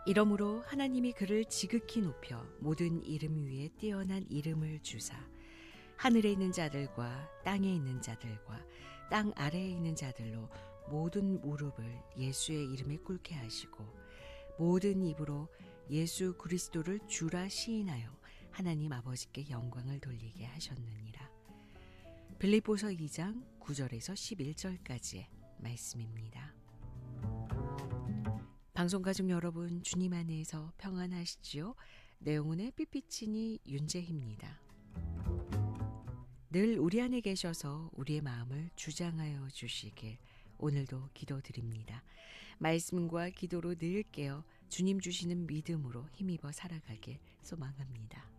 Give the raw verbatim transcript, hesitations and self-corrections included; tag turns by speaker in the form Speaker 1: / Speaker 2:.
Speaker 1: 이러므로 하나님이 그를 지극히 높여 모든 이름 위에 뛰어난 이름을 주사 하늘에 있는 자들과 땅에 있는 자들과 땅 아래에 있는 자들로 모든 무릎을 예수의 이름에 꿇게 하시고 모든 입으로 예수 그리스도를 주라 시인하여 하나님 아버지께 영광을 돌리게 하셨느니라. 빌립보서 이 장 구 절에서 십일 절까지의 말씀입니다. 방송가족 여러분, 주님 안에서 평안하시지요? 내용은의 삐삐치니 윤재희입니다. 늘 우리 안에 계셔서 우리의 마음을 주장하여 주시길 오늘도 기도드립니다. 말씀과 기도로 늘 깨어 주님 주시는 믿음으로 힘입어 살아가길 소망합니다.